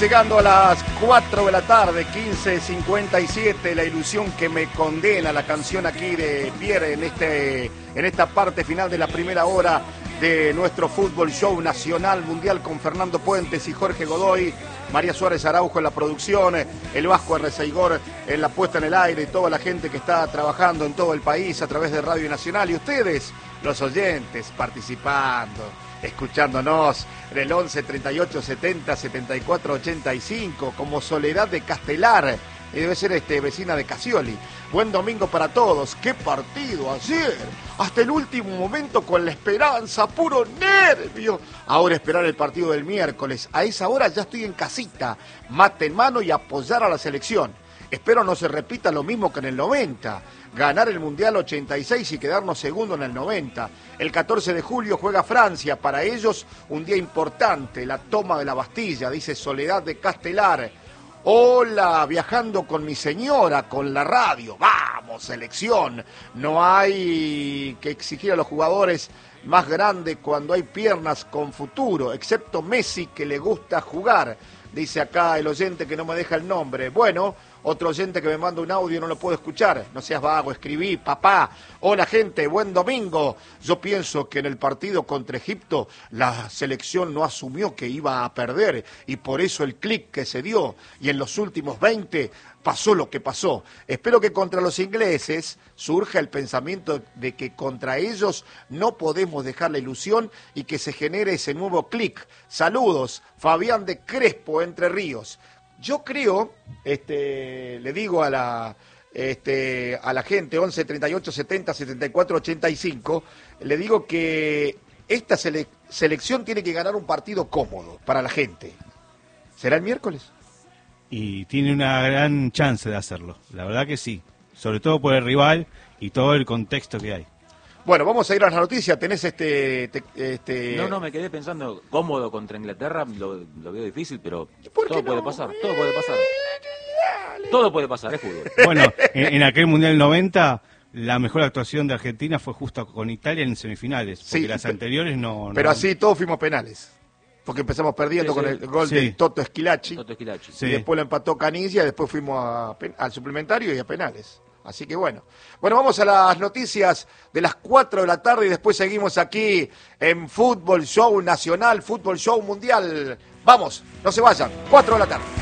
llegando a las 4 de la tarde, 15:57, la ilusión que me condena, la canción aquí de Pierre en esta parte final de la primera hora de nuestro fútbol show nacional mundial con Fernando Puentes y Jorge Godoy, María Suárez Araujo en la producción, el Vasco Arreceigor en la puesta en el aire y toda la gente que está trabajando en todo el país a través de Radio Nacional y ustedes, los oyentes, participando, escuchándonos en el 11 38 70 74 85 como Soledad de Castelar, debe ser vecina de Casioli. Buen domingo para todos. ¡Qué partido ayer! Hasta el último momento con la esperanza, puro nervio. Ahora esperar el partido del miércoles. A esa hora ya estoy en casita, mate en mano y apoyar a la selección. Espero no se repita lo mismo que en el 90. Ganar el Mundial 86 y quedarnos segundo en el 90. El 14 de julio juega Francia. Para ellos un día importante, la toma de la Bastilla, dice Soledad de Castelar. Hola, viajando con mi señora, con la radio. Vamos, selección. No hay que exigir a los jugadores más grandes cuando hay piernas con futuro, excepto Messi, que le gusta jugar. Dice acá el oyente que no me deja el nombre. Bueno, otro oyente que me manda un audio no lo puedo escuchar. No seas vago, escribí, papá. Hola gente, buen domingo. Yo pienso que en el partido contra Egipto la selección no asumió que iba a perder y por eso el clic que se dio y en los últimos 20 pasó lo que pasó. Espero que contra los ingleses surja el pensamiento de que contra ellos no podemos dejar la ilusión y que se genere ese nuevo clic. Saludos, Fabián de Crespo, Entre Ríos. Yo creo, le digo a la gente, 11 38 70 74 85, le digo que esta selección tiene que ganar un partido cómodo para la gente. ¿Será el miércoles? Y tiene una gran chance de hacerlo, la verdad que sí, sobre todo por el rival y todo el contexto que hay. Bueno, vamos a ir a las noticias. Tenés No, me quedé pensando, cómodo contra Inglaterra, lo veo difícil, pero todo puede pasar, todo puede pasar. Todo puede pasar, es fútbol. Bueno, en aquel Mundial 90, la mejor actuación de Argentina fue justo con Italia en semifinales, porque sí, las anteriores no. Pero así todos fuimos penales. Porque empezamos perdiendo con el gol de Toto Esquilachi. Sí. Y después lo empató Canilla, y después fuimos al suplementario y a penales. Así que bueno, vamos a las noticias de las 4 de la tarde y después seguimos aquí en Fútbol Show Nacional, Fútbol Show Mundial. Vamos, no se vayan, 4 de la tarde.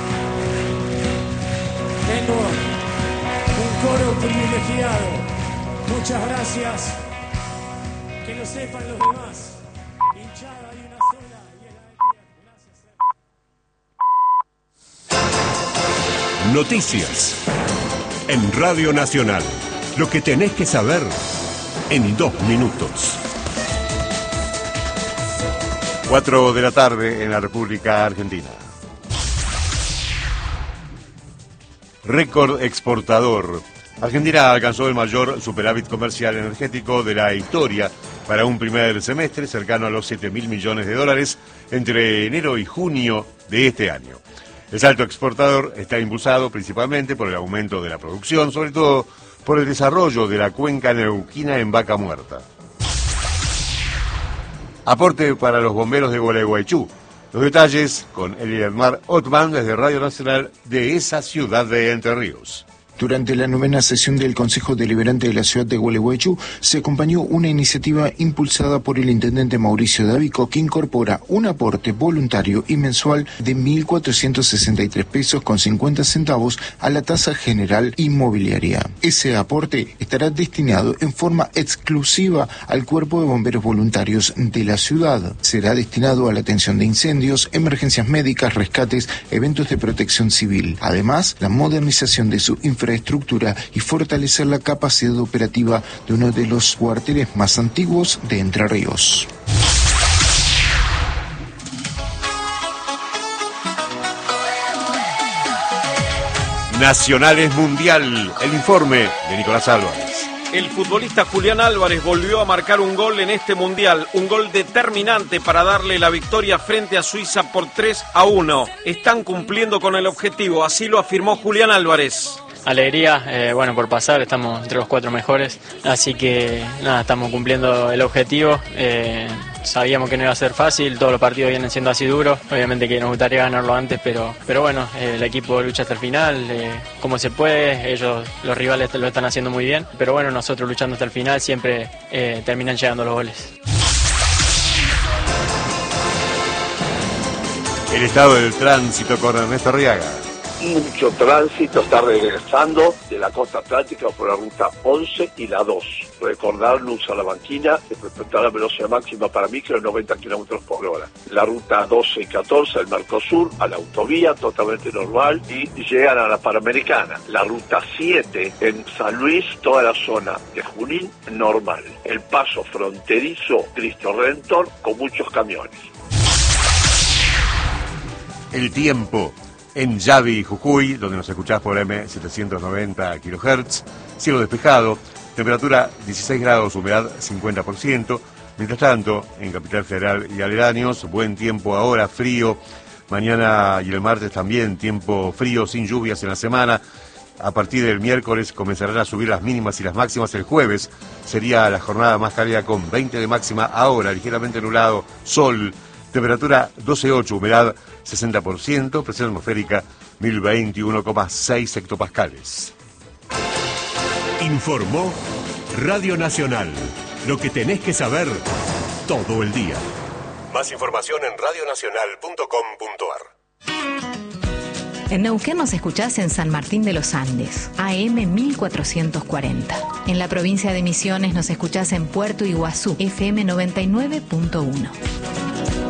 Tengo un coro privilegiado. Muchas gracias. Que lo sepan los demás. Hinchada hay una sola y es la de Gracias. Noticias. En Radio Nacional, lo que tenés que saber en 2 minutos. 4 de la tarde en la República Argentina. Récord exportador. Argentina alcanzó el mayor superávit comercial energético de la historia para un primer semestre cercano a los 7.000 millones de dólares entre enero y junio de este año. El salto exportador está impulsado principalmente por el aumento de la producción, sobre todo por el desarrollo de la cuenca neuquina en Vaca Muerta. Aporte para los bomberos de Gualeguaychú. Los detalles con Eliadmar Ottman desde Radio Nacional de esa ciudad de Entre Ríos. Durante la 9ª sesión del Consejo Deliberante de la ciudad de Gualeguaychú se acompañó una iniciativa impulsada por el intendente Mauricio Dávico que incorpora un aporte voluntario y mensual de 1.463 pesos con 50 centavos a la tasa general inmobiliaria. Ese aporte estará destinado en forma exclusiva al Cuerpo de Bomberos Voluntarios de la ciudad. Será destinado a la atención de incendios, emergencias médicas, rescates, eventos de protección civil. Además, la modernización de su infraestructura y fortalecer la capacidad operativa de uno de los cuarteles más antiguos de Entre Ríos. Nacionales Mundial, el informe de Nicolás Álvarez. El futbolista Julián Álvarez volvió a marcar un gol en este Mundial, un gol determinante para darle la victoria frente a Suiza por 3-1. Están cumpliendo con el objetivo, así lo afirmó Julián Álvarez. Alegría, por pasar, estamos entre los 4 mejores, así que nada, estamos cumpliendo el objetivo. sabíamos que no iba a ser fácil, todos los partidos vienen siendo así duros, obviamente que nos gustaría ganarlo antes, pero bueno, el equipo lucha hasta el final, como se puede, ellos, los rivales lo están haciendo muy bien, pero bueno, nosotros luchando hasta el final siempre terminan llegando los goles. El estado del tránsito con Ernesto Arriaga. Mucho tránsito está regresando de la costa atlántica por la ruta 11 y la 2. Recordar Luz Salamanquina, que respetar la velocidad máxima para micro de 90 kilómetros por hora. La ruta 12 y 14, el Mercosur, a la autovía, totalmente normal, y llegan a la Panamericana. La ruta 7 en San Luis, toda la zona de Junín, normal. El paso fronterizo Cristo Redentor con muchos camiones. El tiempo. En Yavi, Jujuy, donde nos escuchás por M790 kHz, cielo despejado, temperatura 16 grados, humedad 50%. Mientras tanto, en Capital Federal y aledaños, buen tiempo ahora, frío. Mañana y el martes también tiempo frío, sin lluvias en la semana. A partir del miércoles comenzarán a subir las mínimas y las máximas. El jueves sería la jornada más cálida con 20 de máxima. Ahora, ligeramente nublado, sol. Temperatura 12,8, humedad 60%, presión atmosférica 1021,6 hectopascales. Informó Radio Nacional. Lo que tenés que saber todo el día. Más información en radionacional.com.ar. En Neuquén nos escuchás en San Martín de los Andes, AM 1440. En la provincia de Misiones nos escuchás en Puerto Iguazú, FM 99.1.